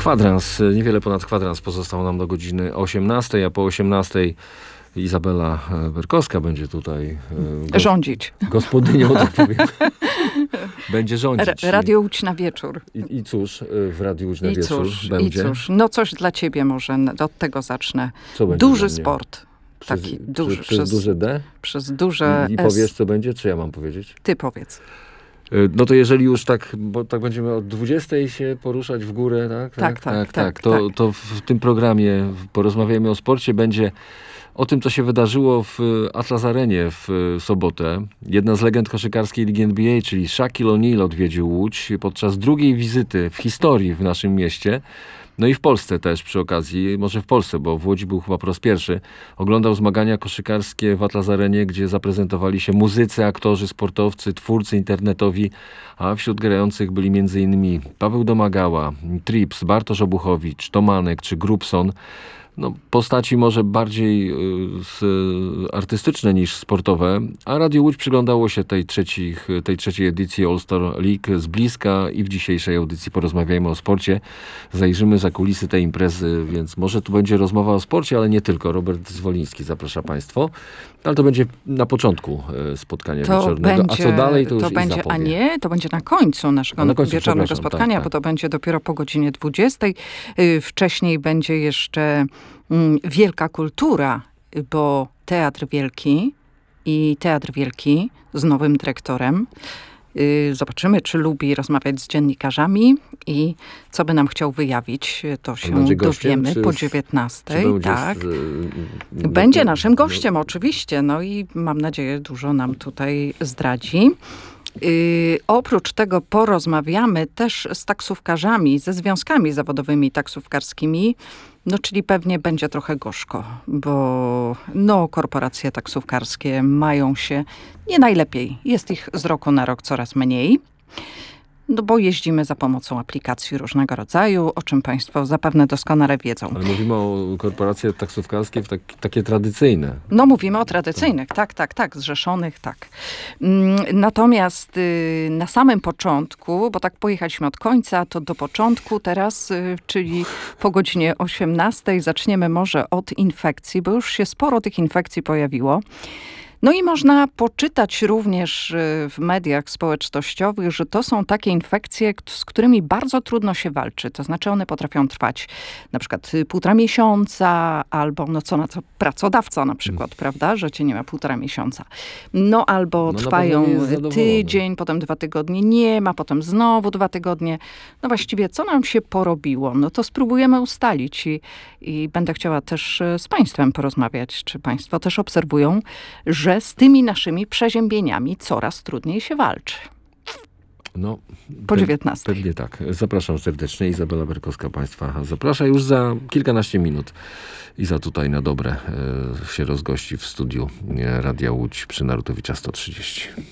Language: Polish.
Kwadrans, niewiele ponad kwadrans pozostał nam do godziny 18, a po 18 Izabela Berkowska będzie tutaj rządzić. Gospodynią, tak powiem. Będzie rządzić. Radio Łódź na wieczór. I cóż w Radiu Łódź na wieczór będzie? I cóż, no coś dla ciebie może, od tego zacznę. Co będzie duży sport. Taki duży. Przez duże D? Przez duże I powiesz, co będzie? Czy ja mam powiedzieć? Ty powiedz. No to jeżeli już tak, bo tak będziemy od 20 się poruszać w górę, tak? To w tym programie porozmawiamy o sporcie, będzie o tym, co się wydarzyło w Atlas Arenie w sobotę. Jedna z legend koszykarskiej ligi NBA, czyli Shaquille O'Neal, odwiedził Łódź podczas drugiej wizyty w historii w naszym mieście. No i w Polsce też przy okazji, może w Polsce, bo w Łodzi był chyba po raz pierwszy, oglądał zmagania koszykarskie w Atlas Arenie, gdzie zaprezentowali się muzycy, aktorzy, sportowcy, twórcy internetowi, a wśród grających byli m.in. Paweł Domagała, Trips, Bartosz Obuchowicz, Tomanek czy Grubson. No, postaci może bardziej artystyczne niż sportowe, a Radio Łódź przyglądało się tej trzeciej edycji All-Star League z bliska i w dzisiejszej audycji porozmawiajmy o sporcie. Zajrzymy za kulisy tej imprezy, więc może tu będzie rozmowa o sporcie, ale nie tylko. Robert Zwoliński zaprasza Państwo, ale to będzie na początku spotkania wieczornego. A co dalej, to już będzie, zapowie. A nie, to będzie na końcu naszego wieczornego spotkania, bo to będzie dopiero po godzinie 20. Wcześniej będzie jeszcze wielka kultura, bo Teatr Wielki z nowym dyrektorem. Zobaczymy, czy lubi rozmawiać z dziennikarzami i co by nam chciał wyjawić, to się dowiemy po 19. Tak. Będzie naszym gościem oczywiście, no i mam nadzieję, dużo nam tutaj zdradzi. Oprócz tego porozmawiamy też z taksówkarzami, ze związkami zawodowymi taksówkarskimi, no czyli pewnie będzie trochę gorzko, bo korporacje taksówkarskie mają się nie najlepiej. Jest ich z roku na rok coraz mniej. No bo jeździmy za pomocą aplikacji różnego rodzaju, o czym Państwo zapewne doskonale wiedzą. Ale mówimy o korporacjach taksówkarskich takie tradycyjne. No mówimy o tradycyjnych, tak, zrzeszonych, tak. Natomiast na samym początku, bo tak pojechaliśmy od końca, to do początku teraz, czyli po godzinie 18 zaczniemy może od infekcji, bo już się sporo tych infekcji pojawiło. No i można poczytać również w mediach społecznościowych, że to są takie infekcje, z którymi bardzo trudno się walczy. To znaczy one potrafią trwać na przykład 1,5 miesiąca, albo co na to pracodawca na przykład, prawda, że cię nie ma 1,5 miesiąca. No albo trwają tydzień, potem 2 tygodnie nie ma, potem znowu 2 tygodnie. No właściwie co nam się porobiło? No to spróbujemy ustalić i będę chciała też z Państwem porozmawiać, czy Państwo też obserwują, że z tymi naszymi przeziębieniami coraz trudniej się walczy. No, po 19. Pewnie tak. Zapraszam serdecznie. Izabela Berkowska Państwa zaprasza. Już za kilkanaście minut Iza tutaj na dobre się rozgości w studiu Radia Łódź przy Narutowicza 130.